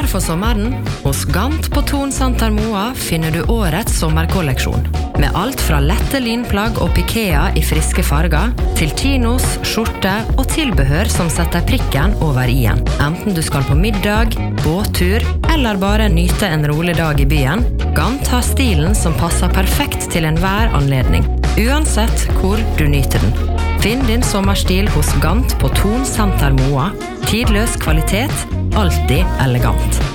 for sommeren? Hos Gant på Thon Santer Moa finner du årets sommerkolleksjon. Med alt fra lette linplagg og pikea i friske farger, til chinos, skjorte og tilbehør som setter prikken over i-en. Enten du skal på middag, båttur, eller bare nyte en rolig dag i byen, Gant har stilen som passer perfekt til enhver anledning, uansett hvor du nyter den. Finn din sommerstil hos Gant på Thon Santer Moa. Tidløs kvalitet, alltid elegant.